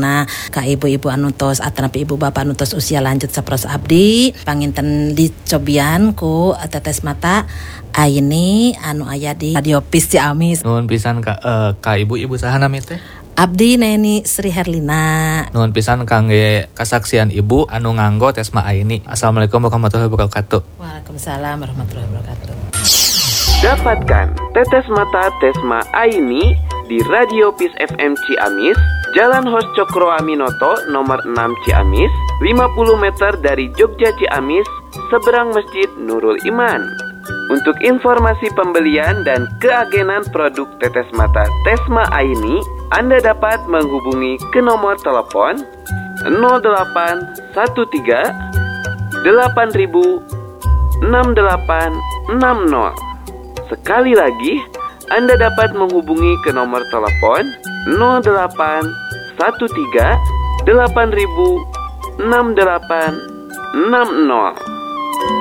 Sarengna ka ibu-ibu anu tos atanapi ibu bapak anu tos usia lanjut saproses abdi panginten dicobian ku Tetes Mata Aini anu aya di Radio Pis Ciamis. Nuhun pisan ka ibu-ibu saha nami teh? Abdi Neni Sri Herlina. Nuhun pisan kangge kasaksian ibu anu nganggo Tesma Aini. Assalamualaikum warahmatullahi wabarakatuh. Waalaikumsalam warahmatullahi wabarakatuh. Dapatkan Tetes Mata Tesma Aini di Radio Pis FM Ciamis, Jalan Hos Cokro Aminoto nomor 6 Ciamis, 50 meter dari Jogja Ciamis, seberang Masjid Nurul Iman. Untuk informasi pembelian dan keagenan produk Tetes Mata Tesma Aini, Anda dapat menghubungi ke nomor telepon 0813 8000 6860. Sekali lagi, Anda dapat menghubungi ke nomor telepon 0813 8000 6860.